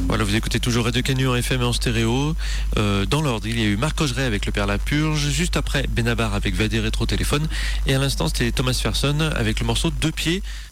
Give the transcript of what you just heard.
Voilà, vous écoutez toujours Radio Canu en FM et en stéréo. Dans l'ordre, il y a eu Marc Augeret avec Le Père La Purge, juste après Benabar avec Vader Rétro Téléphone, et à l'instant c'était Thomas Ferson avec le morceau Deux Pieds.